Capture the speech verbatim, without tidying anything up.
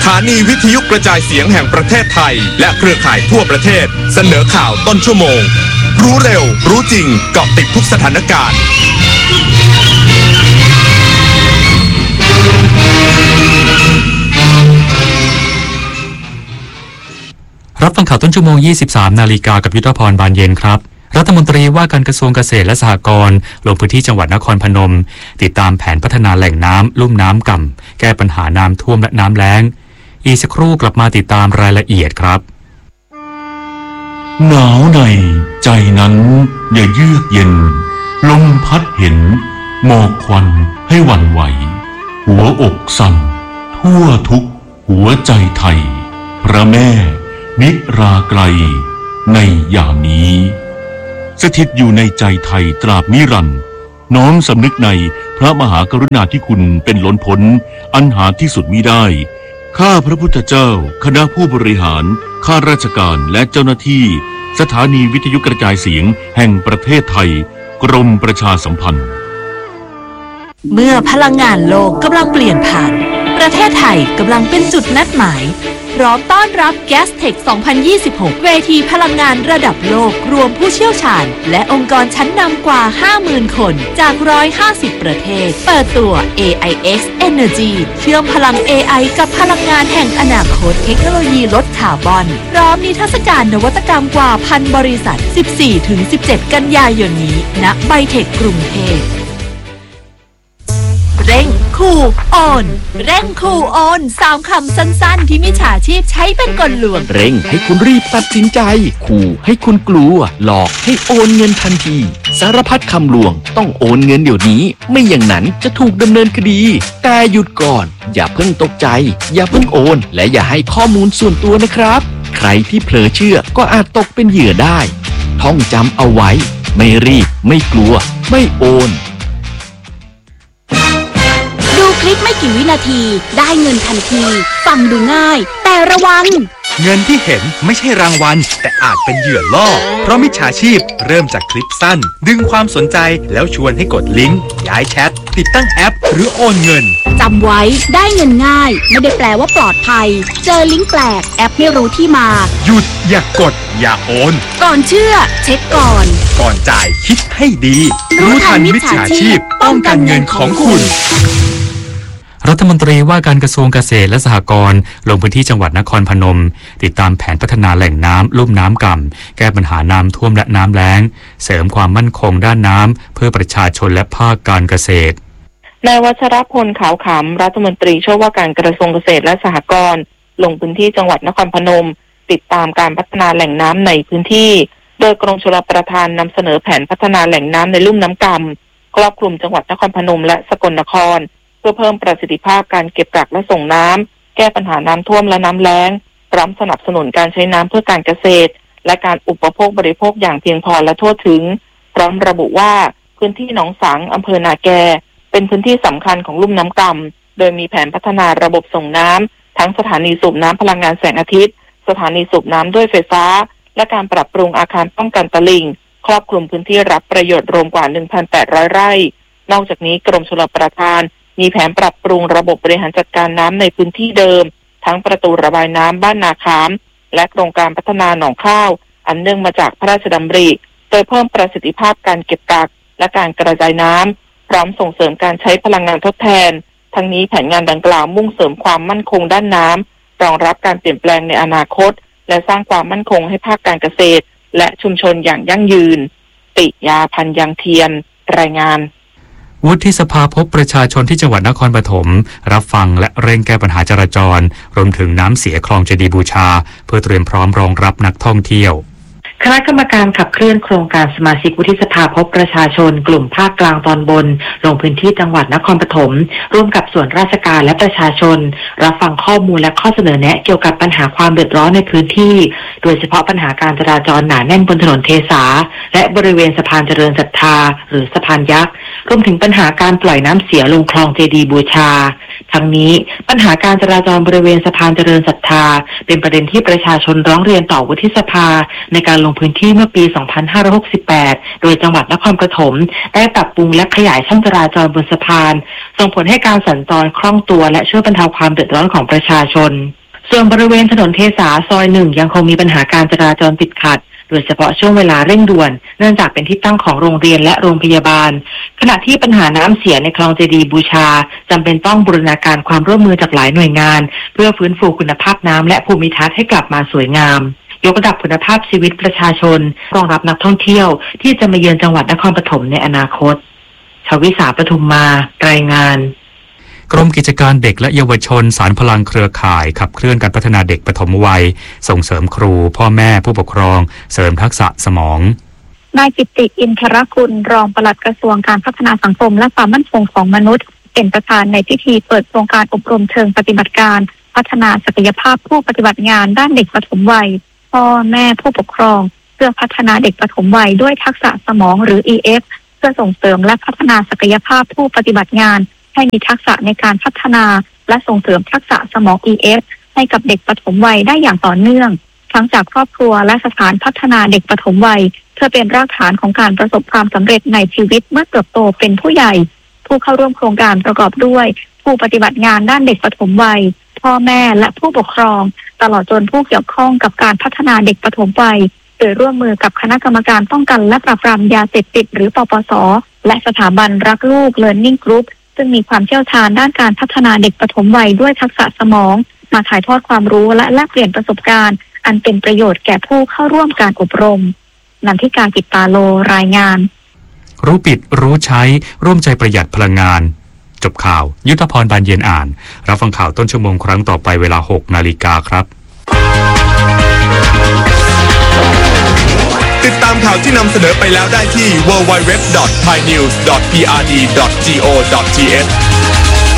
านีวิทยุกระจายเสียงแห่งประเทศไทยและเครือข่ายทั่วประเทศเสนอข่าวต้นชั่วโมงรู้เร็วรู้จริงเกาะติดทุกสถานการณ์รับฟังข่าวต้นชั่วโมง ยี่สิบสาม นาฬิกากับยุทธพรบานเย็นครับรัฐมนตรีว่าการกระทรวงเกษตรและสหกรณ์ลงพื้นที่จังหวัดนครพนมติดตามแผนพัฒนาแหล่งน้ำลุ่มน้ำก่ำแก้ปัญหาน้ำท่วมและน้ำแล้งอีกสักครู่กลับมาติดตามรายละเอียดครับหนาวในใจนั้นอย่าเยือกเย็นลมพัดเห็นหมอกควันให้หวั่นไหวหัวอกสั่นทั่วทุกหัวใจไทยพระแม่นิราไกลในยามนี้สถิตอยู่ในใจไทยตราบนิรันดร์น้อมสำนึกในพระมหากรุณาธิคุณเป็นล้นพ้นอันหาที่สุดมิได้ข้าพระพุทธเจ้าคณะผู้บริหารข้าราชการและเจ้าหน้าที่สถานีวิทยุกระจายเสียงแห่งประเทศไทยกรมประชาสัมพันธ์เมื่อพลังงานโลกกำลังเปลี่ยนผ่านประเทศไทยกำลังเป็นจุดนัดหมายพร้อมต้อนรับ Gastech สองพันยี่สิบหก เวทีพลังงานระดับโลกรวมผู้เชี่ยวชาญและองค์กรชั้นนำกว่า ห้าหมื่น คนจากหนึ่งร้อยห้าสิบประเทศเปิดตัว เอ ไอ เอ็กซ์ Energy เชื่อมพลัง เอ ไอ กับพลังงานแห่งอนาคตเทคโนโลยีลดคาร์บอนพร้อมนิทรรศการนวัตกรรมกว่าพันบริษัท สิบสี่ถึงสิบเจ็ด กันยายนนี้ณไบเทคกรุงเทพเร่งคูโอนเร่งคูโอนสามคำสั้นๆที่มิจฉาชีพใช้เป็นกลลวงเร่งให้คุณรีบตัดสินใจขู่ให้คุณกลัวหลอกให้โอนเงินทันทีสารพัดคำลวงต้องโอนเงินเดี๋ยวนี้ไม่อย่างนั้นจะถูกดำเนินคดีแต่หยุดก่อนอย่าเพิ่งตกใจอย่าเพิ่งโอนและอย่าให้ข้อมูลส่วนตัวนะครับใครที่เผลอเชื่อก็อาจตกเป็นเหยื่อได้ท่องจำเอาไว้ไม่รีบไม่กลัวไม่โอนคลิกไม่กี่วินาทีได้เงินทันทีฟังดูง่ายแต่ระวังเงินที่เห็นไม่ใช่รางวัลแต่อาจเป็นเหยื่อล่อเพราะมิจฉาชีพเริ่มจากคลิปสั้นดึงความสนใจแล้วชวนให้กดลิงก์ย้ายแชทติดตั้งแอปหรือโอนเงินจำไว้ได้เงินง่ายไม่ได้แปลว่าปลอดภัยเจอลิงก์แปลกแอปไม่รู้ที่มาหยุดอย่ากดอย่าโอนก่อนเชื่อเช็คก่อนก่อนจ่ายคิดให้ดีรู้ทันมิจฉาชีพป้องกันเงินของคุณรัฐมนตรีว่าการกระทรวงเกษตรและสหกรณ์ลงพื้นที่จังหวัดนครพนมติดตามแผนพัฒนาแหล่งน้ำลุ่มน้ำก่ำแก้ปัญหาน้ำท่วมและน้ำแล้งเสริมความมั่นคงด้านน้ำเพื่อประชาชนและภาคการเกษตรนายวัชรพลขาวขำรัฐมนตรีช่วยว่าการกระทรวงเกษตรและสหกรณ์ลงพื้นที่จังหวัดนครพนมติดตามการพัฒนาแหล่งน้ำในพื้นที่โดยกรมชลประทานนำเสนอแผนพัฒนาแหล่งน้ำในลุ่มน้ำก่ำครอบคลุมจังหวัดนครพนมและสกลนครเพื่อเพิ่มประสิทธิภาพการเก็บกักและส่งน้ำแก้ปัญหาน้ำท่วมและน้ำแล้งพร้อมสนับสนุนการใช้น้ำเพื่อการเกษตรและการอุปโภคบริโภคอย่างเพียงพอและทั่วถึงพร้อมระบุว่าพื้นที่หนองสังอำเภอนาแกเป็นพื้นที่สำคัญของลุ่มน้ำก่ำโดยมีแผนพัฒนาระบบส่งน้ำทั้งสถานีสูบน้ำพลังงานแสงอาทิตย์สถานีสูบน้ำด้วยไฟฟ้าและการปรับปรุงอาคารป้องกันตลิ่งครอบคลุมพื้นที่รับประโยชน์รวมกว่า หนึ่งพันแปดร้อย ไร่นอกจากนี้กรมชลประทานมีแผนปรับปรุงระบบบริหารจัดการน้ำในพื้นที่เดิมทั้งประตูระบายน้ำบ้านนาขามและโครงการพัฒนาหนองข้าวอันเนื่องมาจากพระราชดำริโดยเพิ่มประสิทธิภาพการเก็บกักและการกระจายน้ำพร้อมส่งเสริมการใช้พลังงานทดแทนทั้งนี้แผนงานดังกล่าวมุ่งเสริมความมั่นคงด้านน้ำรองรับการเปลี่ยนแปลงในอนาคตและสร้างความมั่นคงให้ภาคการเกษตรและชุมชนอย่างยั่งยืนติยาพันธ์ยังเทียนรายงานวุฒิสภาพบประชาชนที่จังหวัดนครปฐมรับฟังและเร่งแก้ปัญหาจราจรรวมถึงน้ำเสียคลองเจดีย์บูชาเพื่อเตรียมพร้อมรองรับนักท่องเที่ยวคณะกรรมการขับเคลื่อนโครงการสมาชิกวุฒิสภาพบประชาชนกลุ่มภาคกลางตอนบนลงพื้นที่จังหวัดนครปฐมร่วมกับส่วนราชการและประชาชนรับฟังข้อมูลและข้อเสนอแนะเกี่ยวกับปัญหาความเดือดร้อนในพื้นที่โดยเฉพาะปัญหาการจราจรหนาแน่นบนถนนเทสาและบริเวณสะพานเจริญศรัทธาหรือสะพานยักษ์รวมถึงปัญหาการปล่อยน้ำเสียลงคลองเจดีย์บูชาทั้งนี้ปัญหาการจราจรบริเวณสะพานเจริญศรัทธาเป็นประเด็นที่ประชาชนร้องเรียนต่อวุฒิสภาในการลงพื้นที่เมื่อปี สองพันห้าร้อยหกสิบแปด โดยจังหวัดนครปฐมได้ปรับปรุงและขยายช่องจราจรบนสะพานส่งผลให้การสัญจรคล่องตัวและช่วยบรรเทาความเดือดร้อนของประชาชนส่วนบริเวณถนนเทสาซอยหนึ่งยังคงมีปัญหาการจราจรติดขัดโดยเฉพาะช่วงเวลาเร่งด่วนเนื่องจากเป็นที่ตั้งของโรงเรียนและโรงพยาบาลขณะที่ปัญหาน้ำเสียในคลองเจดีย์บูชาจำเป็นต้องบูรณาการความร่วมมือจากหลายหน่วยงานเพื่อฟื้นฟูคุณภาพน้ำและภูมิทัศน์ให้กลับมาสวยงามยกระดับคุณภาพชีวิตประชาชนรองรับนักท่องเที่ยวที่จะมาเยือนจังหวัดนครปฐมในอนาคตชวิสาปทุมมารายงานกรมกิจการเด็กและเยาวชนสานพลังเครือข่ายขับเคลื่อนการพัฒนาเด็กปฐมวัยส่งเสริมครูพ่อแม่ผู้ปกครองเสริมทักษะสมองนายกิตติอินทรคุณรองปลัดกระทรวงการพัฒนาสังคมและความมั่นคงของมนุษย์เป็นประธานในพิธีเปิดโครงการอบรมเชิงปฏิบัติการพัฒนาศักยภาพผู้ปฏิบัติงานด้านเด็กปฐมวัยพ่อแม่ผู้ปกครองเพื่อพัฒนาเด็กปฐมวัยด้วยทักษะสมองหรือ อี เอฟ เพื่อส่งเสริมและพัฒนาศักยภาพผู้ปฏิบัติงานให้มีทักษะในการพัฒนาและส่งเสริมทักษะสมอง อี เอฟ ให้กับเด็กปฐมวัยได้อย่างต่อเนื่องทั้งจากครอบครัวและสถานพัฒนาเด็กปฐมวัยเพื่อเป็นรากฐานของการประสบความสำเร็จในชีวิตเมื่อเติบโตเป็นผู้ใหญ่ผู้เข้าร่วมโครงการประกอบด้วยผู้ปฏิบัติงานด้านเด็กปฐมวัยพ่อแม่และผู้ปกครองตลอดจนผู้เกี่ยวข้องกับการพัฒนาเด็กปฐมวัยโดยร่วมมือกับคณะกรรมการป้องกันและปราบปรามยาเสพติดหรือปปส.และสถาบันรักลูก Learning Group ซึ่งมีความเชี่ยวชาญด้านการพัฒนาเด็กปฐมวัยด้วยทักษะสมองมาถ่ายทอดความรู้และแลกเปลี่ยนประสบการณ์อันเป็นประโยชน์แก่ผู้เข้าร่วมการอบรมนันทิกากิตตาโลรายงานรู้ปิดรู้ใช้ร่วมใจประหยัดพลังงานจบข่าวยุทธพรบานเย็นอ่านรับฟังข่าวต้นชั่วโมงครั้งต่อไปเวลาหกนาฬิกาครับติดตามข่าวที่นำเสนอไปแล้วได้ที่ ดับเบิลยู ดับเบิลยู ดับเบิลยู ดอท ไทยนิวส์ ดอท พี อาร์ ดี ดอท จี โอ ดอท ที เอช